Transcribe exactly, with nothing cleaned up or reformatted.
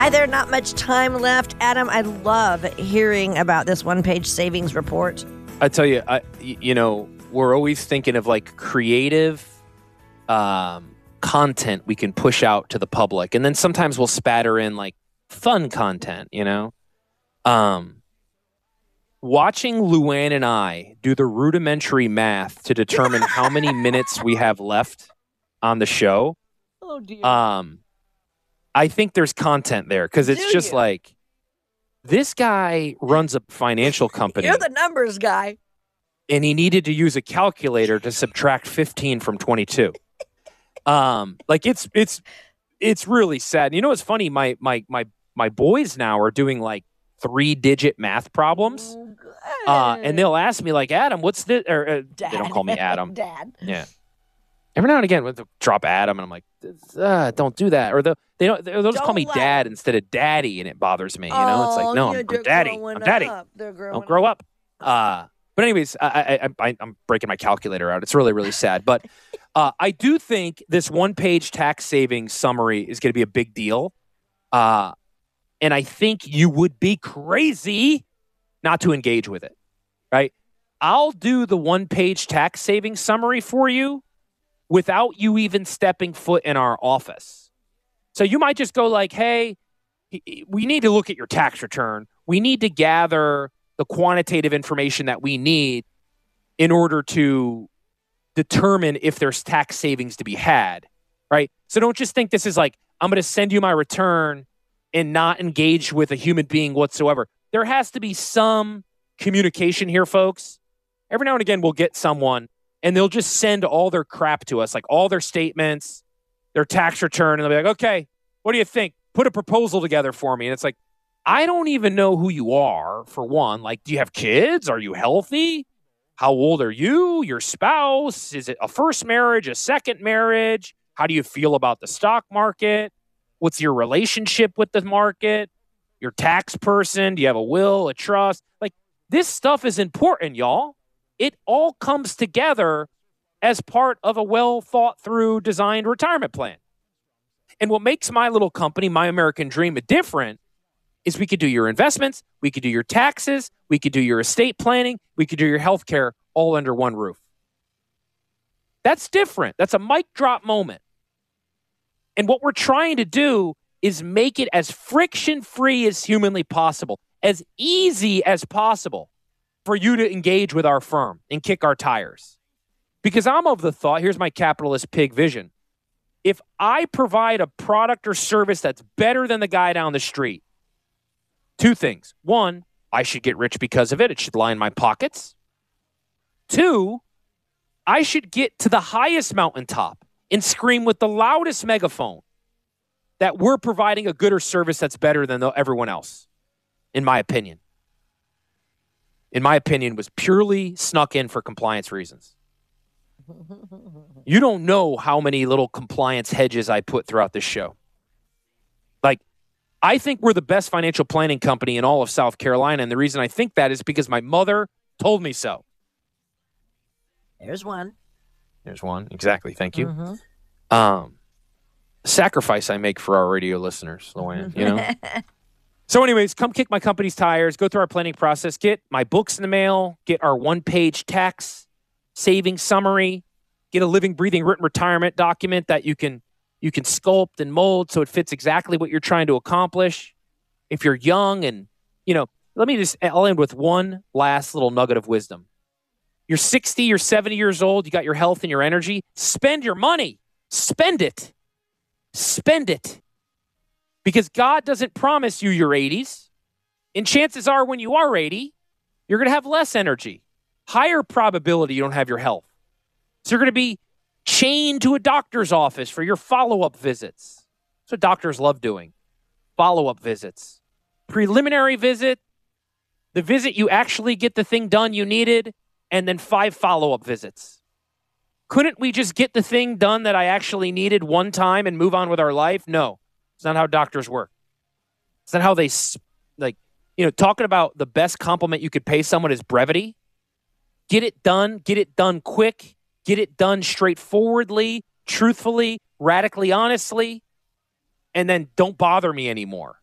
Hi there, not much time left. Adam, I love hearing about this one-page savings report. I tell you, I, you know, we're always thinking of like creative um, content we can push out to the public. And then sometimes we'll spatter in like fun content, you know? Um, watching Luann and I do the rudimentary math to determine how many minutes we have left on the show. Oh, dear. Um, I think there's content there because it's Do just you? like, this guy runs a financial company. You're the numbers guy. And he needed to use a calculator to subtract fifteen from twenty-two. Um, like it's it's it's really sad. You know what's funny? My my my my boys now are doing like three digit math problems, uh, and they'll ask me like, "Adam, what's this?" Or uh, Dad. they don't call me Adam. Dad. Yeah. Every now and again, they'll drop Adam, and I'm like, uh, "Don't do that." Or they'll they don't they'll just Don't call me lie. Dad instead of Daddy, and it bothers me. You know, it's like, no, yeah, I'm, they're I'm Daddy. growing I'm Daddy. up. They're growing Don't grow up. Uh, but anyways, I, I, I, I'm breaking my calculator out. It's really, really sad. But uh, I do think this one-page tax savings summary is going to be a big deal. Uh, and I think you would be crazy not to engage with it, right? I'll do the one-page tax savings summary for you without you even stepping foot in our office. So you might just go like, hey, we need to look at your tax return. We need to gather the quantitative information that we need in order to determine if there's tax savings to be had, right? So don't just think this is like, I'm going to send you my return and not engage with a human being whatsoever. There has to be some communication here, folks. Every now and again, we'll get someone and they'll just send all their crap to us, like all their statements, their tax return, and they'll be like, okay, what do you think? Put a proposal together for me. And it's like, I don't even know who you are, for one. Like, do you have kids? Are you healthy? How old are you? Your spouse? Is it a first marriage, a second marriage? How do you feel about the stock market? What's your relationship with the market? Your tax person? Do you have a will, a trust? Like, this stuff is important, y'all. It all comes together as part of a well-thought-through, designed retirement plan. And what makes my little company, My American Dream, different is we could do your investments, we could do your taxes, we could do your estate planning, we could do your health care all under one roof. That's different. That's a mic drop moment. And what we're trying to do is make it as friction-free as humanly possible, as easy as possible for you to engage with our firm and kick our tires. Because I'm of the thought, here's my capitalist pig vision. If I provide a product or service that's better than the guy down the street, two things. One, I should get rich because of it. It should line my pockets. Two, I should get to the highest mountaintop and scream with the loudest megaphone that we're providing a good or service that's better than everyone else, in my opinion. In my opinion, was purely snuck in for compliance reasons. You don't know how many little compliance hedges I put throughout this show. Like, I think we're the best financial planning company in all of South Carolina, and the reason I think that is because my mother told me so. There's one. There's one. Exactly. Thank you. Mm-hmm. Um, sacrifice I make for our radio listeners, Luann, you know? So anyways, come kick my company's tires, go through our planning process, get my books in the mail, get our one-page tax savings summary, get a living, breathing, written retirement document that you can you can sculpt and mold so it fits exactly what you're trying to accomplish. If you're young and, you know, let me just, I'll end with one last little nugget of wisdom. You're sixty, you're seventy years old, you got your health and your energy, spend your money. Spend it. Spend it. Because God doesn't promise you your eighties. And chances are when you are eighty, you're going to have less energy. Higher probability you don't have your health. So you're going to be chained to a doctor's office for your follow-up visits. That's what doctors love doing. Follow-up visits. Preliminary visit, the visit you actually get the thing done you needed, and then five follow-up visits. Couldn't we just get the thing done that I actually needed one time and move on with our life? No. It's not how doctors work. It's not how they, like, you know, talking about the best compliment you could pay someone is brevity. Get it done. Get it done quick. Get it done straightforwardly, truthfully, radically honestly, and then don't bother me anymore.